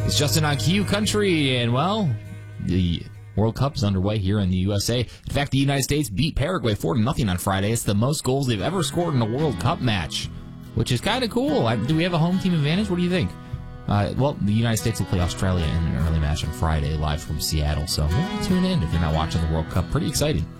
It's Justin on Q Country, and, well, the World Cup is underway here in the USA. In fact, the United States beat Paraguay 4-0 on Friday. It's the most goals they've ever scored in a World Cup match, which is kind of cool. Do we have a home team advantage? What do you think? Well, the United States will play Australia in an early match on Friday live from Seattle, so tune in if you're not watching the World Cup. Pretty exciting.